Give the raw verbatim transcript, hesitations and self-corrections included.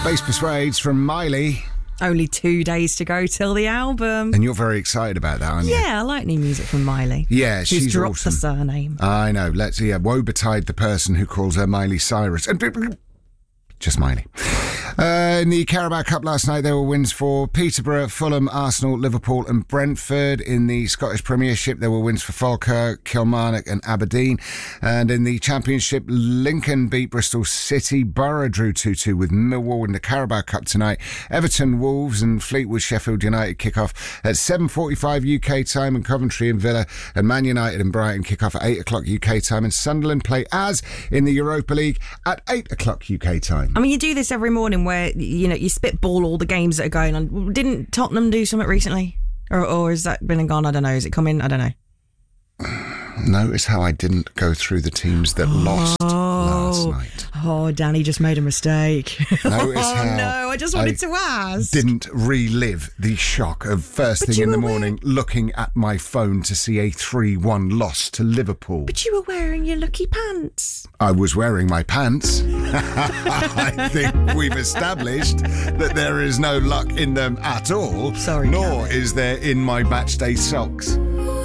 Bass Persuades from Miley. Only two days to go till the album. And you're very excited about that, aren't you? Yeah, I like new music from Miley. Yeah, Who's she's dropped awesome. the surname. I know. Let's yeah. Woe betide the person who calls her Miley Cyrus. And just Miley. Uh, in the Carabao Cup last night, there were wins for Peterborough, Fulham, Arsenal, Liverpool and Brentford. In the Scottish Premiership, there were wins for Falkirk, Kilmarnock and Aberdeen. And in the Championship, Lincoln beat Bristol City. Borough drew two two with Millwall. In the Carabao Cup tonight, Everton, Wolves and Fleetwood Sheffield United kick off at seven forty-five U K time, and Coventry and Villa and Man United and Brighton kick off at eight o'clock U K time, and Sunderland play as in the Europa League at eight o'clock U K time. I mean, you do this every morning where, you know, you spitball all the games that are going on. Didn't Tottenham do something recently? Or, or has that been and gone? I don't know. Is it coming? I don't know. Notice how I didn't go through the teams that lost last night. Oh, Danny just made a mistake. Notice oh, how no, I just wanted I to ask. Didn't relive the shock of first But thing in the were morning wearing... looking at my phone to see a three one loss to Liverpool. But you were wearing your lucky pants. I was wearing my pants. I think we've established that there is no luck in them at all. Sorry, Nor Karen. is there in my matchday socks.